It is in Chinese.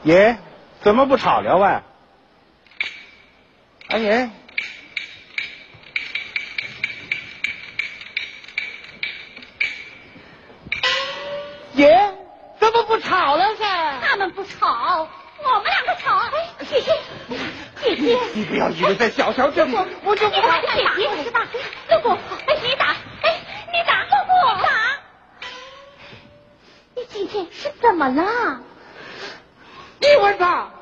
爷，怎么不吵了啊？哎爷，爷，怎么不吵了噻？ 他们不吵，我们两个吵。姐姐，姐姐， 你不要以为在小小这里我就不怕。 姐姐是吧？如果你打，你打姑姑打。你今天是怎么了？ 你问他。